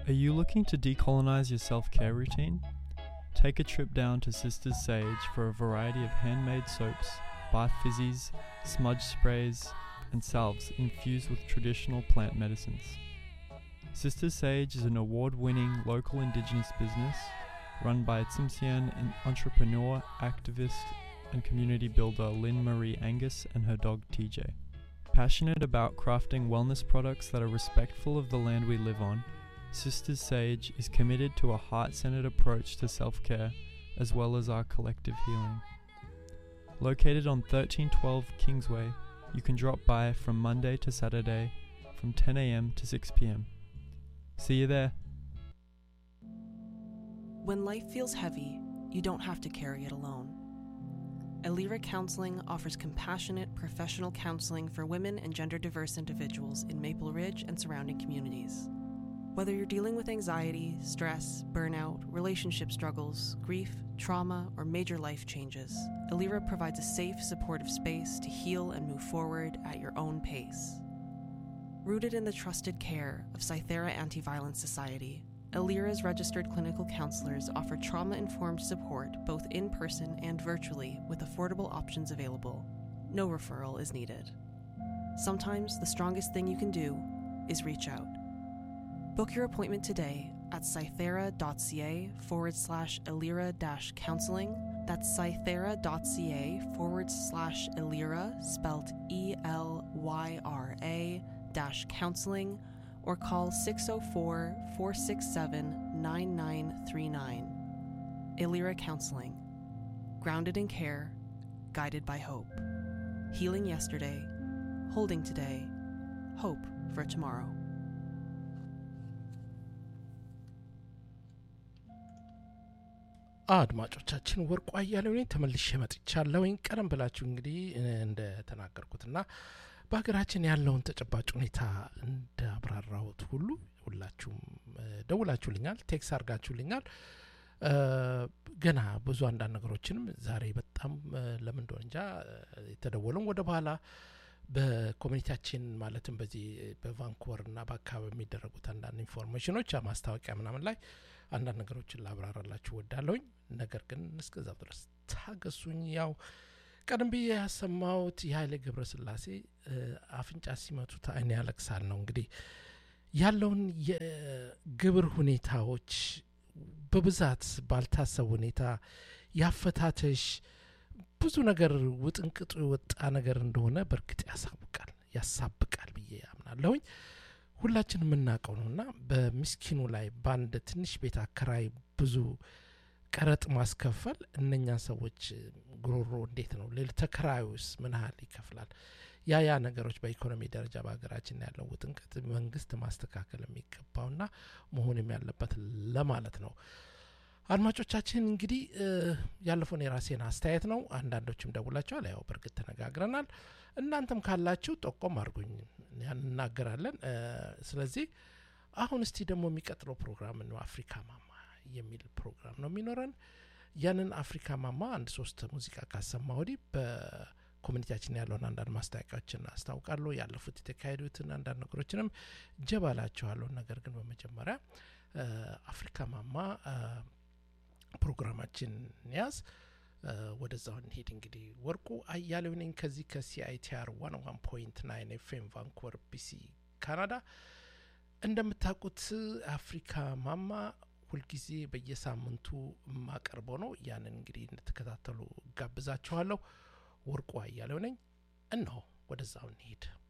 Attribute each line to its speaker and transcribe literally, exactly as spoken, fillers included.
Speaker 1: Are you looking to decolonize your self-care routine? Take a trip down to Sisters Sage for a variety of handmade soaps, bath fizzies, smudge sprays, and salves infused with traditional plant medicines. Sisters Sage is an award-winning local indigenous business run by Tsimshian entrepreneur, activist, and community builder Lynn Marie Angus and her dog T J. Passionate about crafting wellness products that are respectful of the land we live on, Sisters Sage is committed to a heart-centered approach to self-care as well as our collective healing. Located on thirteen twelve Kingsway, you can drop by from Monday to Saturday from ten a.m. to six p.m. See you there.
Speaker 2: When life feels heavy, you don't have to carry it alone. Elira Counseling offers compassionate, professional counseling for women and gender-diverse individuals in Maple Ridge and surrounding communities. Whether you're dealing with anxiety, stress, burnout, relationship struggles, grief, trauma, or major life changes, Elira provides a safe, supportive space to heal and move forward at your own pace. Rooted in the trusted care of Cythera Anti-Violence Society, Elira's registered clinical counselors offer trauma-informed support both in person and virtually with affordable options available. No referral is needed. Sometimes the strongest thing you can do is reach out. Book your appointment today at cythera.ca forward slash Elira dash counseling. That's cythera.ca forward slash Elira, spelled E L Y R A dash counseling, or call six oh four, four six seven, nine nine three nine. Elira Counseling. Grounded in care, guided by hope. Healing yesterday, holding today, hope for tomorrow.
Speaker 3: አድማጮቻችን ወርቁ አያሌው ነኝ ተመልሼ መጥቻለሁኝ። ቀደም ብላችሁ እንግዲህ እንደ ተናገርኩትና በሀገራችን ያለውን ተጨባጭ ሁኔታ እንዳብራራሁት ሁሉ ሁላችሁም ደውላችሁልኛል፣ ቴክስት አርጋችሁልኛል። ገና ብዙ አንዳንድ ነገሮችንም ዛሬ በጣም ለምን እንደሆነ እንጃ የተደወለው ወደ በኋላ በኮሚኒቲያችን ማለትም በዚህ በቫንኩቨርና በአካባቢው የሚደረጉት አንዳንድ ኢንፎርሜሽኖች ማስታወቂያ ምናምን ላይ አንዳንድ ነገሮችን ላብራራላችሁ ወዳለሁኝ። ነገር ግን እስከዛው ድረስ ታገሱኝ። ያው ቀደም ብዬ ያሰማሁት የኃይሌ ገብረስላሴ አፍንጫ ሲመቱት አይን ያለቅሳል ነው። እንግዲህ ያለውን የግብር ሁኔታዎች በብዛት ባልታሰብ ሁኔታ ያፈታተሽ ብዙ ነገር ውጥንቅጡ ወጣ ነገር እንደሆነ በርግጥ ያሳብቃል ያሳብቃል ብዬ አምናለሁኝ። ሁላችንም የምናውቀው ነውና በሚስኪኑ ላይ ባንድ ትንሽ ቤት አከራይ ብዙ ቀረጥ ማስከፈል እነኛ ሰዎች ግሮሮ እንዴት ነው ለል ተከራዩስ ምን ያህል ይከፍላል? ያ ያ ነገሮች በኢኮኖሚ ደረጃ በአገራችን ያለው ውጥንቅጥ መንግስት ማስተካከል የሚገባውና መሆንም ያለበት ለማለት ነው። አድማጮቻችን እንግዲህ ያለፈውን የራሴን አስተያየት ነው። አንዳንዶችም ደውላችኋል፣ ያው በርግጥ ተነጋግረናል። እናንተም ካላችሁ ጠቆም አድርጉኝ ያን እናገራለን። ስለዚህ አሁን እስቲ ደግሞ የሚቀጥለው ፕሮግራም ነው አፍሪካ ማማ የሚል ፕሮግራም ነው የሚኖረን። ያንን አፍሪካ ማማ አንድ ሶስት ሙዚቃ ካሰማ ወዲህ በኮሚኒቲያችን ያለውን አንዳንድ ማስታወቂያዎችን አስታውቃለሁ። ያለፉት የተካሄዱትን አንዳንድ ነገሮችንም ጀባላችኋለሁ። ነገር ግን በመጀመሪያ አፍሪካ ማማ ፕሮግራማችን ያዝ ወደዛው እንሄድ። እንግዲህ ወርቁ አያሌው ነኝ ከዚህ ከሲአይቲአር one oh one point nine ኤፍኤም ቫንኩቨር ቢሲ ካናዳ። እንደምታውቁት አፍሪካ ማማ ሁልጊዜ በየሳምንቱ ማቀርበው ነው። ያንን እንግዲህ እንድትከታተሉ ጋብዛችኋለሁ። ወርቁ አያሌው ነኝ። እነሆ ወደዛው እንሄድ።